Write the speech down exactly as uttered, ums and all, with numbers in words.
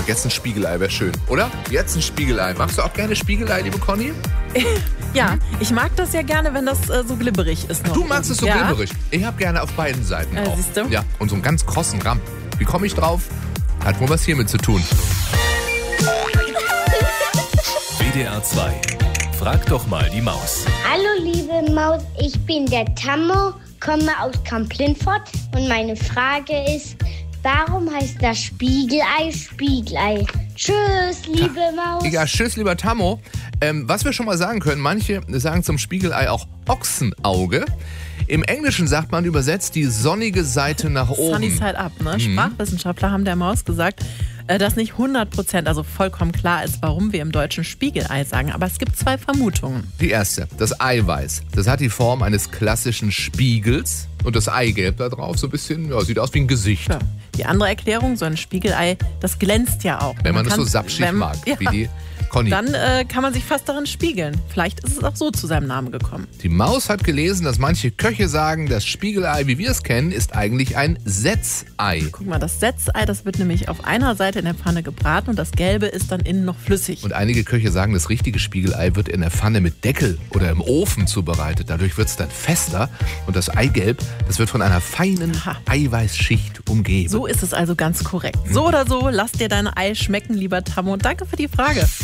Jetzt ein Spiegelei wäre schön, oder? Jetzt ein Spiegelei. Magst du auch gerne Spiegelei, liebe Conny? Ja, ich mag das ja gerne, wenn das äh, so glibberig ist. Noch. Du magst es so ja. glibberig. Ich habe gerne auf beiden Seiten äh, auch. Siehst du? Ja, und so einen ganz krossen Ramm. Wie komme ich drauf? Hat wohl was hiermit zu tun. W D R zwei. Frag doch mal die Maus. Hallo liebe Maus, ich bin der Tammo, komme aus Kamp-Lintfort und meine Frage ist, warum heißt das Spiegelei Spiegelei? Tschüss, liebe Maus. Ja, tschüss, lieber Tammo. Ähm, was wir schon mal sagen können, manche sagen zum Spiegelei auch Ochsenauge. Im Englischen sagt man übersetzt die sonnige Seite nach oben. Sunny side up, ne? Mhm. Sprachwissenschaftler haben der Maus gesagt, dass nicht hundert Prozent, also vollkommen klar ist, warum wir im Deutschen Spiegelei sagen. Aber es gibt zwei Vermutungen. Die erste, das Eiweiß. Das hat die Form eines klassischen Spiegels. Und das Eigelb da drauf so ein bisschen, ja, sieht aus wie ein Gesicht. Ja. Die andere Erklärung, so ein Spiegelei, das glänzt ja auch. Wenn man, man das so sapschig wenn, mag, ja, wie die Conny. Dann äh, kann man sich fast darin spiegeln. Vielleicht ist es auch so zu seinem Namen gekommen. Die Maus hat gelesen, dass manche Köche sagen, das Spiegelei, wie wir es kennen, ist eigentlich ein Setzei. Guck mal, das Setzei, das wird nämlich auf einer Seite in der Pfanne gebraten und das Gelbe ist dann innen noch flüssig. Und einige Köche sagen, das richtige Spiegelei wird in der Pfanne mit Deckel oder im Ofen zubereitet. Dadurch wird es dann fester und das Eigelb, das wird von einer feinen Aha. Eiweißschicht umgeben. So ist es also ganz korrekt. So oder so, lass dir dein Ei schmecken, lieber Tammo. Und danke für die Frage.